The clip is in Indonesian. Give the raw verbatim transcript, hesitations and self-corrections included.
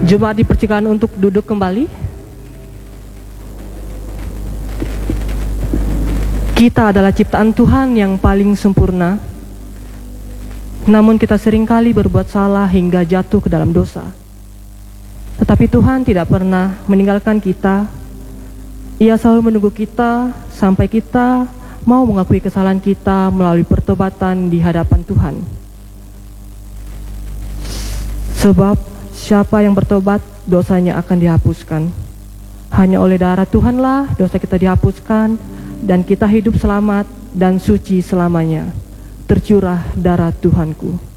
Jemaat dipersilakan untuk duduk kembali. Kita adalah ciptaan Tuhan yang paling sempurna. Namun kita seringkali berbuat salah hingga jatuh ke dalam dosa. Tetapi Tuhan tidak pernah meninggalkan kita. Ia selalu menunggu kita sampai kita mau mengakui kesalahan kita melalui pertobatan di hadapan Tuhan. Sebab siapa yang bertobat, dosanya akan dihapuskan. Hanya oleh darah Tuhanlah dosa kita dihapuskan, dan kita hidup selamat dan suci selamanya. Tercurah darah Tuhanku.